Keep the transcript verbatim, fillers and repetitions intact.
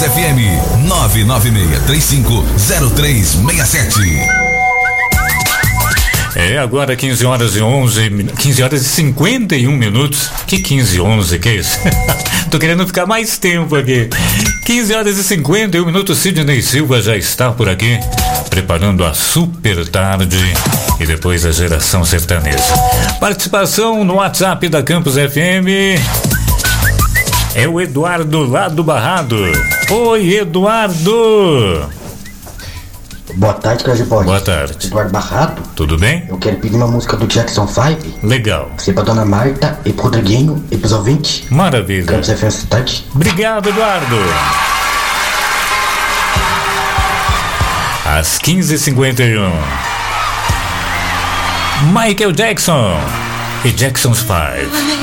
F M nove nove seis três cinco zero três seis sete. É agora quinze horas e onze, quinze horas e cinquenta e um minutos. Que quinze e onze, que isso? Tô querendo ficar mais tempo aqui. quinze horas e cinquenta e um minutos. Sidney Silva já está por aqui, preparando a super tarde e depois a geração sertaneja. Participação no WhatsApp da Campus F M é o Eduardo lá do Barrado. Oi, Eduardo. Boa tarde, Crazypod. Boa tarde. Eduardo Barrado. Tudo bem? Eu quero pedir uma música do Jackson cinco. Legal. Você pra Dona Marta e pro Rodriguinho e pros ouvintes. Maravilha. Quero você essa tarde. Obrigado, Eduardo. Às quinze e cinquenta e um. Michael Jackson e Jackson cinco.